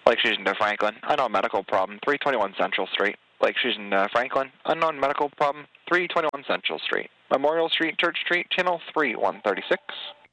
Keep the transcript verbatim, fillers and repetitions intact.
Lake Susan to Franklin, unknown medical problem, three twenty-one Central Street. Lake Susan to Franklin, unknown medical problem, three twenty-one Central Street. Memorial Street, Church Street, channel three one thirty-six.